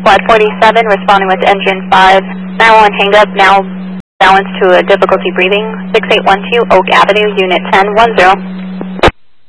Flight 47, responding with engine 5. 911 hang up, now balanced to a difficulty breathing. 6812 Oak Avenue, Unit 1010.